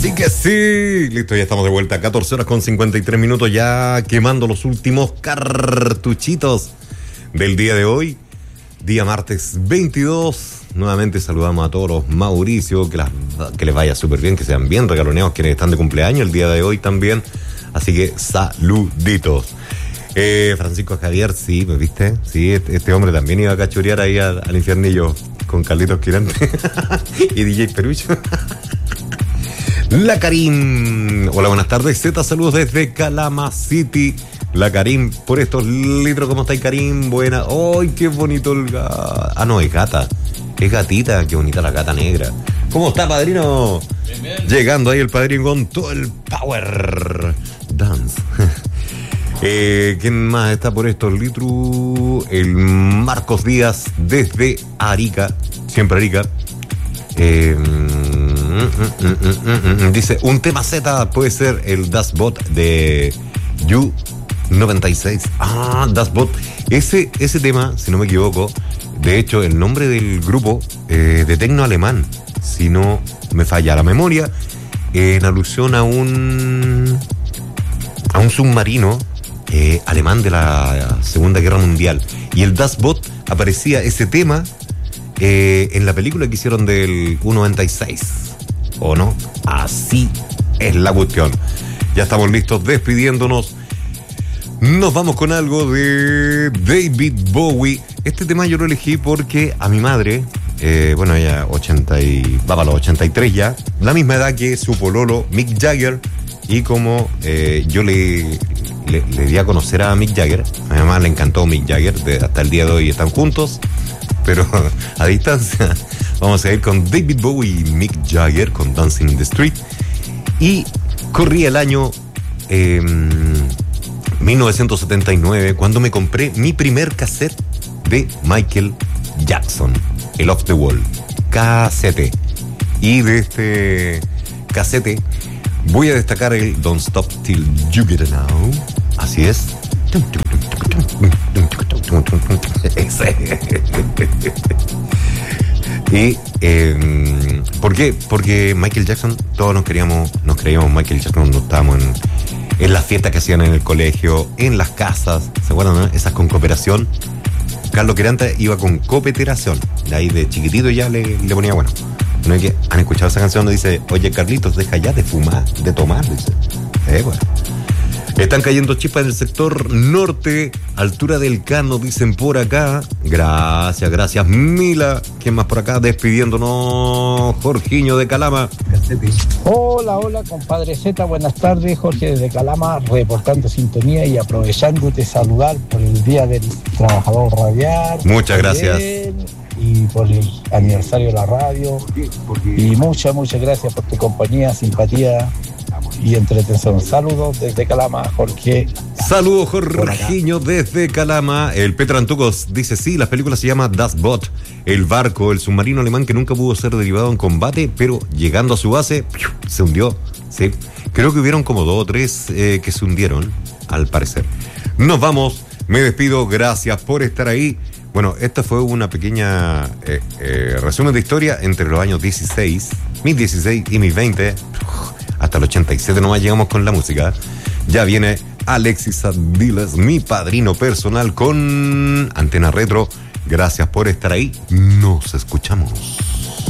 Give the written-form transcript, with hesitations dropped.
Sí que sí, listo, ya estamos de vuelta, 14 horas con 53 minutos, ya quemando los últimos cartuchitos del día de hoy, día martes 22. Nuevamente saludamos a todos los Mauricio, que les vaya súper bien, que sean bien regaloneados quienes están de cumpleaños el día de hoy también, así que saluditos. Francisco Javier, sí, ¿me viste? Sí, este hombre también iba a cachurear ahí al infiernillo con Carlitos Quirante y DJ Perucho. La Karim, hola, buenas tardes, Z, saludos desde Calama City. La Karim, por estos litros, ¿cómo estáis, Karim? Buena, ¡ay, qué bonito el gato! Ah, no, es gata, es gatita, qué bonita la gata negra. ¿Cómo está, padrino? Bien, bien. Llegando ahí el padrino con todo el power dance. ¿Quién más está por estos litros? El Marcos Díaz desde Arica, siempre Arica. Dice, un tema Z puede ser el Dashbot de U96. Ah, Dashbot. Ese tema, si no me equivoco, de hecho, el nombre del grupo de tecno alemán, si no me falla la memoria, en alusión a un submarino alemán de la Segunda Guerra Mundial. Y el Dashbot aparecía ese tema en la película que hicieron del U96. ¿O no? Así es la cuestión. Ya estamos listos despidiéndonos. Nos vamos con algo de David Bowie. Este tema yo lo elegí porque a mi madre, bueno, ella va para los 83 ya, la misma edad que su pololo Mick Jagger. Y como yo le di a conocer a Mick Jagger, a mi mamá le encantó Mick Jagger, hasta el día de hoy están juntos, pero a distancia. Vamos a ir con David Bowie y Mick Jagger con Dancing in the Street. Y corría el año 1979 cuando me compré mi primer cassette de Michael Jackson, el Off the Wall, cassette. Y de este cassette voy a destacar el Don't Stop Till You Get It Now. Así es. Y ¿por qué? Porque Michael Jackson, todos nos creíamos Michael Jackson cuando estábamos en las fiestas que hacían en el colegio, en las casas, ¿se acuerdan, no? Esas con cooperación. Carlos Quirante iba con cooperación, de ahí de chiquitito ya le ponía bueno. No es que han escuchado esa canción donde dice, oye, Carlitos, deja ya de fumar, de tomar, dice. Bueno. Están cayendo chispas en el sector norte, altura del Cano, dicen por acá. Gracias, Mila. ¿Quién más por acá? Despidiéndonos, Jorginho de Calama. Hola, compadre Z, buenas tardes. Jorge desde Calama, reportando sintonía y aprovechándote saludar por el Día del Trabajador Radial. Muchas gracias. Y por el aniversario de la radio. Y muchas gracias por tu compañía, simpatía y entretención. Saludos desde Calama, Jorge. Saludos, Jorginho desde Calama. El Petrantucos dice, sí, la película se llama Dashbot, el barco, el submarino alemán que nunca pudo ser derivado en combate, pero llegando a su base, se hundió. Sí, creo que hubieron como 2 o 3 que se hundieron, al parecer. Nos vamos, me despido, gracias por estar ahí. Bueno, esta fue una pequeña resumen de historia entre los años mis 16 y mis 20. Hasta el 87 nomás llegamos con la música. Ya viene Alexis Adiles, mi padrino personal, con Antena Retro. Gracias por estar ahí. Nos escuchamos.